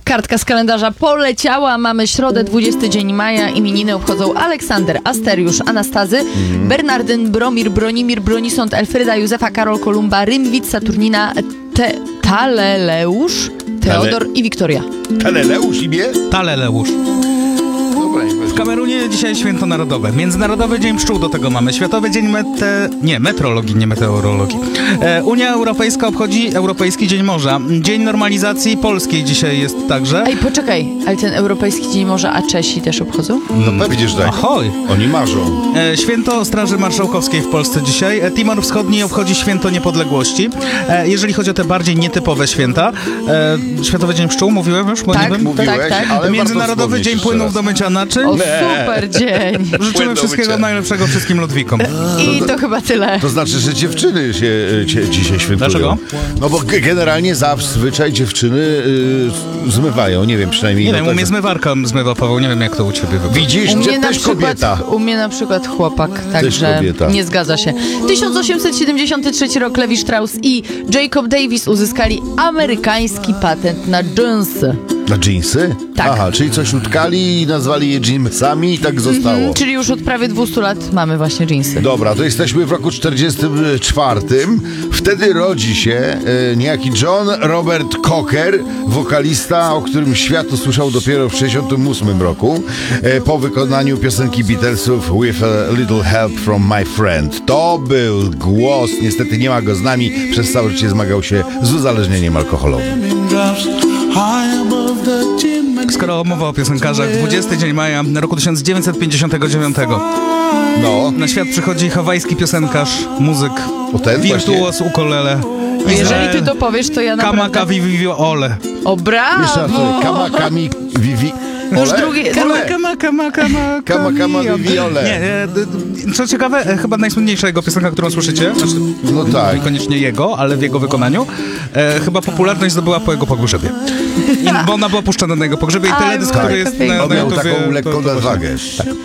Kartka z kalendarza poleciała. Mamy środę, 20 dzień maja. Imieniny obchodzą Aleksander, Asteriusz, Anastazy, Bernardyn, Bromir, Bronimir, Bronisąd, Elfryda, Józefa, Karol, Kolumba, Rymwid, Saturnina, Taleleusz, Teodor i Wiktoria. Taleleusz imię? Taleleusz. W Kamerunie dzisiaj święto narodowe. Międzynarodowy Dzień Pszczół do tego mamy. Światowy Dzień metrologii, nie meteorologii. Unia Europejska obchodzi Europejski Dzień Morza. Dzień Normalizacji Polskiej dzisiaj jest także. Ej, poczekaj, ale ten Europejski Dzień Morza, a Czesi też obchodzą? No pewnie, że tak. Ahoj! Oni marzą. Święto Straży Marszałkowskiej w Polsce dzisiaj. Timor Wschodni obchodzi Święto Niepodległości. Jeżeli chodzi o te bardziej nietypowe święta, Światowy Dzień Pszczół, mówiłem już? Bo Tak, nie wiem. Mówiłeś, tak. ale Międzynarodowy warto Dzień wspomnieć Płynów jeszcze do mycia naczyń. O, super dzień. Życzymy wszystkiego najlepszego wszystkim Ludwikom. I to chyba tyle. To znaczy, że dziewczyny się dzisiaj świętują. Dlaczego? No bo generalnie zazwyczaj dziewczyny zmywają, nie wiem, przynajmniej... Nie no wiem, tak- u mnie zmywarka zmywa, Paweł, nie wiem jak to u ciebie wygląda. Widzisz, gdzie też kobieta. U mnie na przykład chłopak, także kobieta. nie zgadza się. 1873 rok Levi Strauss i Jacob Davis uzyskali amerykański patent na dżinsy. Na dżinsy? Tak. Aha, czyli coś utkali i nazwali je jeansami i tak zostało. Czyli już od prawie 200 lat mamy właśnie dżinsy. Dobra, to jesteśmy w roku 44. Wtedy rodzi się niejaki John Robert Cocker, wokalista, o którym świat usłyszał dopiero w 68 roku, po wykonaniu piosenki Beatlesów With a Little Help from My Friend. To był głos, niestety nie ma go z nami, przez całe życie zmagał się z uzależnieniem alkoholowym. Skoro mowa o piosenkarzach, 20 dzień maja roku 1959. No, Na świat przychodzi hawajski piosenkarz, muzyk, o ten wirtuos ukulele. Jeżeli ty to powiesz, to ja naprawdę... Kamaka Vivi Ole. O, jeszcze brawo! raz, Kamakami Vivi... Już Ole? drugi... Kama Vivi Ole. Nie, co ciekawe, chyba najsłynniejsza jego piosenka, którą słyszycie, znaczy, No tak. niekoniecznie jego, ale w jego wykonaniu, chyba popularność zdobyła po jego pogrzebie. Bo ona była puszczana na jego pogrzebie i teledysk, tak, który jest pięknie. na On miał YouTubie, taką lekką to właśnie. nadwagę.